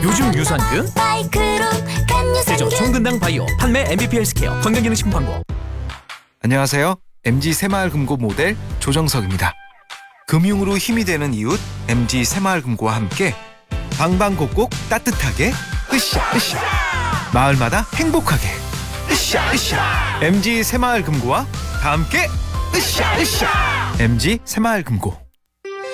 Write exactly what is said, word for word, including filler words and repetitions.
요즘 유산균 바이크로 간 제조 유산균 총근당 바이오 판매 엠비피 헬스케어 건강기능식품 광고. 안녕하세요. 엠지 새마을금고 모델 조정석입니다. 금융으로 힘이 되는 이웃 엠지 새마을금고와 함께 방방곡곡 따뜻하게 으쌰 으쌰 마을마다 행복하게 으쌰 으쌰 엠지 새마을금고와 다 함께 으쌰 으쌰 엠지 새마을금고.